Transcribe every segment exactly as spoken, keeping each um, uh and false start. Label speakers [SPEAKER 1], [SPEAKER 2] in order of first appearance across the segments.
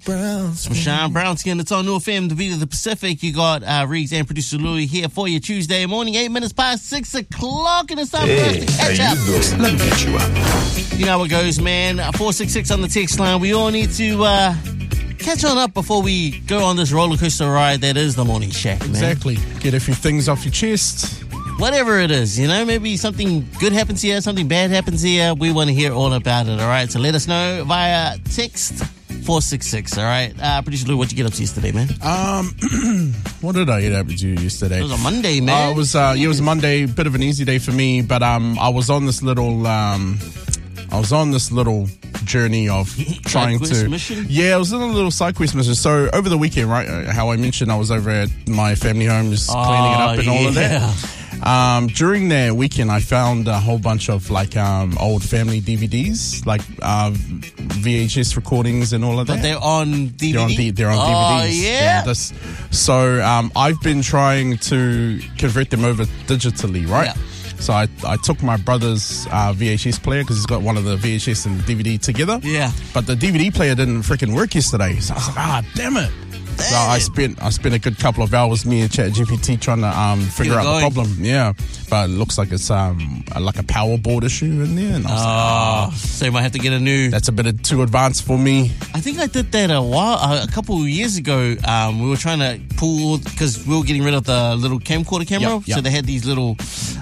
[SPEAKER 1] It's Sean Brownskin. It's on New F M, the beat of the Pacific. You got uh, Reeves and producer Louie here for you Tuesday morning, eight minutes past six o'clock, and it's time
[SPEAKER 2] hey,
[SPEAKER 1] for us to catch
[SPEAKER 2] how
[SPEAKER 1] up.
[SPEAKER 2] You doing? Let me get you up.
[SPEAKER 1] You know how it goes, man. four six six on the text line. We all need to uh, catch on up before we go on this roller coaster ride that is the Morning Shack, man.
[SPEAKER 3] Exactly. Get a few things off your chest.
[SPEAKER 1] Whatever it is, you know, maybe something good happens here, something bad happens here. We want to hear all about it, all right? So let us know via text four six six, all right? Uh, Producer Lou, what'd you get up to yesterday, man?
[SPEAKER 3] Um, what did I get up to yesterday?
[SPEAKER 1] It was a Monday, man.
[SPEAKER 3] Uh, it was, uh, yeah, it was a Monday, bit of an easy day for me, but um, I was on this little, um, I was on this little journey of trying
[SPEAKER 1] Side quest
[SPEAKER 3] to,
[SPEAKER 1] mission?
[SPEAKER 3] yeah, I was in a little side quest mission. So over the weekend, right, uh, how I mentioned I was over at my family home just
[SPEAKER 1] Oh,
[SPEAKER 3] cleaning it up and all of
[SPEAKER 1] yeah.
[SPEAKER 3] that. Um, during that weekend, I found a whole bunch of like um, old family D V Ds, like uh, V H S recordings and all of
[SPEAKER 1] But
[SPEAKER 3] that.
[SPEAKER 1] they're on D V D?
[SPEAKER 3] They're on, D- they're on
[SPEAKER 1] oh,
[SPEAKER 3] D V Ds.
[SPEAKER 1] yeah?
[SPEAKER 3] this, so um, I've been trying to convert them over digitally, right?
[SPEAKER 1] Yeah.
[SPEAKER 3] So I, I took my brother's uh, V H S player because he's got one of the V H S and D V D together.
[SPEAKER 1] Yeah.
[SPEAKER 3] But the D V D player didn't freaking work yesterday. So I was like, ah, damn it. So I spent I spent a good couple of hours me and ChatGPT trying to um, figure
[SPEAKER 1] Get it
[SPEAKER 3] out
[SPEAKER 1] going.
[SPEAKER 3] the problem. Yeah, but it looks like it's um like a power board issue in there. And I was like,
[SPEAKER 1] Oh, so you might have to get a new...
[SPEAKER 3] that's a bit of too advanced for me.
[SPEAKER 1] I think I did that a while, uh, a couple of years ago. Um, we were trying to pull, because we were getting rid of the little camcorder camera.
[SPEAKER 3] Yep, yep.
[SPEAKER 1] So they had these little,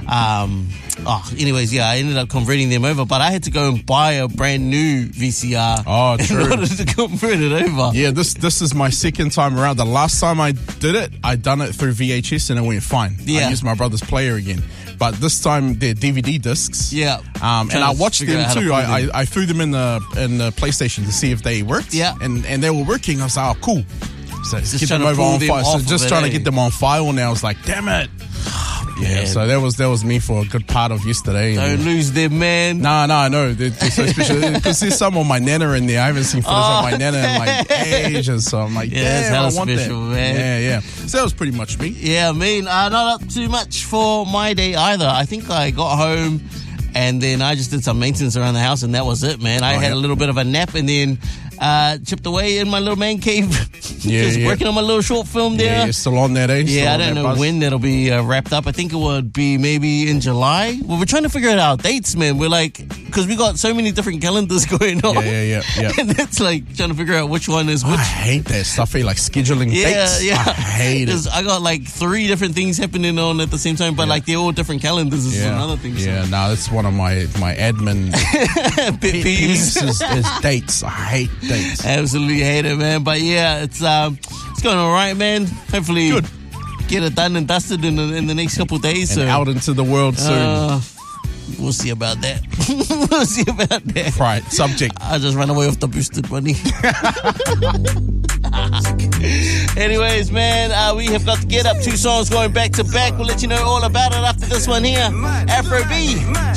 [SPEAKER 1] um, oh, anyways, yeah, I ended up converting them over, but I had to go and buy a brand new V C R
[SPEAKER 3] Oh, true.
[SPEAKER 1] in order to convert it over.
[SPEAKER 3] Yeah, this this is my second time around. The last time I did it, I done it through V H S and it went fine.
[SPEAKER 1] Yeah.
[SPEAKER 3] I used my brother's player again. But this time they're D V D discs.
[SPEAKER 1] Yeah.
[SPEAKER 3] Um,
[SPEAKER 1] Trying
[SPEAKER 3] and I
[SPEAKER 1] to
[SPEAKER 3] watched
[SPEAKER 1] figure
[SPEAKER 3] them
[SPEAKER 1] out how to
[SPEAKER 3] too.
[SPEAKER 1] pull
[SPEAKER 3] I,
[SPEAKER 1] them.
[SPEAKER 3] I I threw them in the in the PlayStation to see if they worked.
[SPEAKER 1] Yeah.
[SPEAKER 3] And and they were working. I was like, oh, cool. So
[SPEAKER 1] Just
[SPEAKER 3] get
[SPEAKER 1] trying
[SPEAKER 3] them
[SPEAKER 1] to
[SPEAKER 3] over
[SPEAKER 1] pull
[SPEAKER 3] on
[SPEAKER 1] them
[SPEAKER 3] file. So
[SPEAKER 1] off of
[SPEAKER 3] just
[SPEAKER 1] it,
[SPEAKER 3] trying to
[SPEAKER 1] eh?
[SPEAKER 3] get them on file now. I was like, damn it. Yeah.
[SPEAKER 1] Man.
[SPEAKER 3] So that was that was me for a good part of yesterday.
[SPEAKER 1] Don't lose them, man.
[SPEAKER 3] No, no, no. They're, they're so special. Because there's some on my Nana in there. I haven't seen photos
[SPEAKER 1] Oh,
[SPEAKER 3] of my Nana in like ages. So I'm like,
[SPEAKER 1] Yeah, that's
[SPEAKER 3] damn,
[SPEAKER 1] hella
[SPEAKER 3] I want
[SPEAKER 1] special,
[SPEAKER 3] that.
[SPEAKER 1] man.
[SPEAKER 3] Yeah, yeah. So that was pretty much me.
[SPEAKER 1] Yeah, I mean, uh, not up too much for my day either. I think I got home and then I just did some maintenance around the house and that was it, man. I
[SPEAKER 3] Oh,
[SPEAKER 1] had
[SPEAKER 3] yeah.
[SPEAKER 1] a little bit of a nap and then uh, chipped away in my little man cave.
[SPEAKER 3] Yeah,
[SPEAKER 1] just
[SPEAKER 3] yeah.
[SPEAKER 1] working on my little short film there.
[SPEAKER 3] Yeah, you're still on that, eh? Still
[SPEAKER 1] Yeah, I
[SPEAKER 3] on
[SPEAKER 1] don't
[SPEAKER 3] that
[SPEAKER 1] know
[SPEAKER 3] buzz?
[SPEAKER 1] when that'll be uh, wrapped up. I think it would be maybe in July. Well, we're trying to figure out our dates, man. We're like, because we got so many different calendars going on.
[SPEAKER 3] Yeah, yeah, yeah, yeah.
[SPEAKER 1] And it's like trying to figure out which one is
[SPEAKER 3] I
[SPEAKER 1] which.
[SPEAKER 3] hate that stuff, eh? Like scheduling
[SPEAKER 1] Yeah,
[SPEAKER 3] dates.
[SPEAKER 1] yeah.
[SPEAKER 3] I hate it.
[SPEAKER 1] 'Cause I got like three different things happening on at the same time, but
[SPEAKER 3] Yeah.
[SPEAKER 1] like they're all different calendars is
[SPEAKER 3] Yeah,
[SPEAKER 1] another thing.
[SPEAKER 3] yeah. No, that's one of my my admin
[SPEAKER 1] So. Pet
[SPEAKER 3] peeves
[SPEAKER 1] peeves.
[SPEAKER 3] is, is dates. I hate dates.
[SPEAKER 1] Absolutely hate it, man. But yeah, it's um, it's going all right, man. Hopefully,
[SPEAKER 3] Good.
[SPEAKER 1] get it done and dusted in the, in the next couple of days.
[SPEAKER 3] And
[SPEAKER 1] so
[SPEAKER 3] out into the world soon.
[SPEAKER 1] uh, we'll see about that. We'll see about that.
[SPEAKER 3] Right, subject.
[SPEAKER 1] I just ran away with the boosted money. Anyways, man, uh, we have got to get up two songs going back to back. We'll let you know all about it after this one here. Afro B.